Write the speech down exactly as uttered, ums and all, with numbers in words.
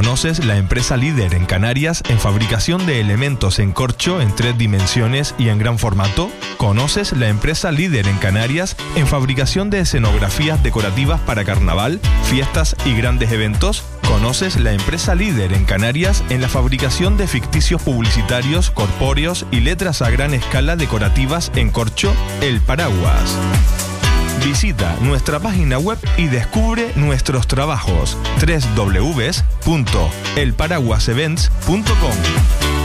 ¿Conoces la empresa líder en Canarias en fabricación de elementos en corcho en tres dimensiones y en gran formato? ¿Conoces la empresa líder en Canarias en fabricación de escenografías decorativas para carnaval, fiestas y grandes eventos? ¿Conoces la empresa líder en Canarias en la fabricación de ficticios publicitarios, corpóreos y letras a gran escala decorativas en corcho? El Paraguas. Visita nuestra página web y descubre nuestros trabajos. doble u doble u doble u punto el paraguas events punto com